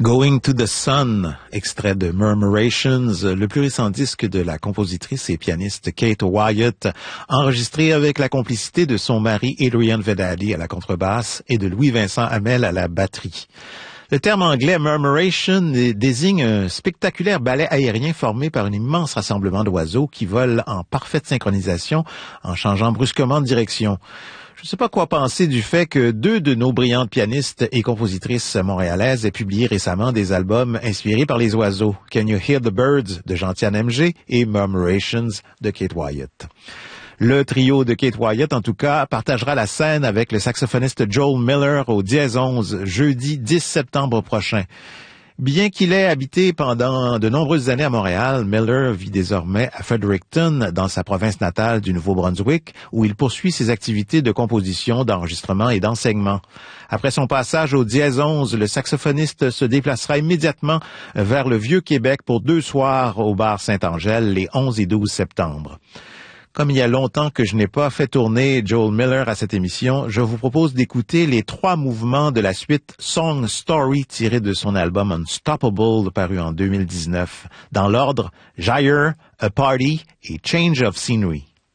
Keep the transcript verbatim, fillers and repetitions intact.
Going to the Sun, extrait de Murmurations, le plus récent disque de la compositrice et pianiste Kate Wyatt, enregistré avec la complicité de son mari Adrian Vedadi à la contrebasse et de Louis-Vincent Hamel à la batterie. Le terme anglais murmuration désigne un spectaculaire ballet aérien formé par un immense rassemblement d'oiseaux qui volent en parfaite synchronisation en changeant brusquement de direction. Je ne sais pas quoi penser du fait que deux de nos brillantes pianistes et compositrices montréalaises aient publié récemment des albums inspirés par les oiseaux, Can You Hear the Birds de Gentiane M G et Murmurations de Kate Wyatt. Le trio de Kate Wyatt, en tout cas, partagera la scène avec le saxophoniste Joel Miller au Dièse onze, jeudi dix septembre prochain. Bien qu'il ait habité pendant de nombreuses années à Montréal, Miller vit désormais à Fredericton, dans sa province natale du Nouveau-Brunswick, où il poursuit ses activités de composition, d'enregistrement et d'enseignement. Après son passage au Dièse onze, le saxophoniste se déplacera immédiatement vers le Vieux-Québec pour deux soirs au bar Saint-Angèle les onze et douze septembre. Comme il y a longtemps que je n'ai pas fait tourner Joel Miller à cette émission, je vous propose d'écouter les trois mouvements de la suite Song Story tirée de son album Unstoppable paru en deux mille dix-neuf. Dans l'ordre, Gyre, A Party et Change of Scenery.